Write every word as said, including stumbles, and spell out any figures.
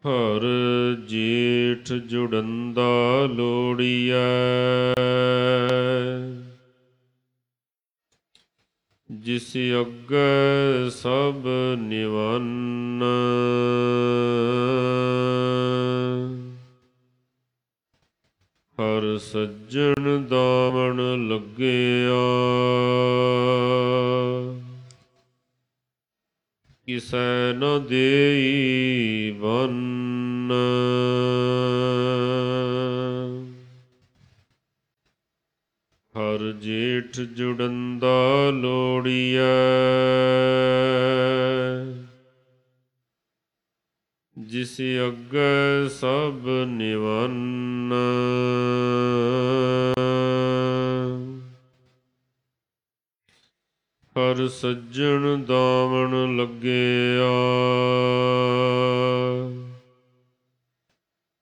ਹਰ ਜੇਠ ਜੁੜੰਦਾ ਲੋੜੀਐ, ਜਿਸ ਅੱਗੇ ਸਭ ਨਿਵੰਨ। ਹਰ ਸੱਜਣ ਦਾਵਣ ਲੱਗਿਆ, ਕਿਸੈ ਨ ਦੇਈ ਬੰਨ। ਹਰ ਜੇਠ ਜੁੜੰਦਾ ਲੋੜੀਐ, ਜਿਸ ਅੱਗੇ ਸਭ ਨਿਵੰਨ। ਹਰ ਸੱਜਣ ਦਾਵਣ ਲੱਗਿਆ,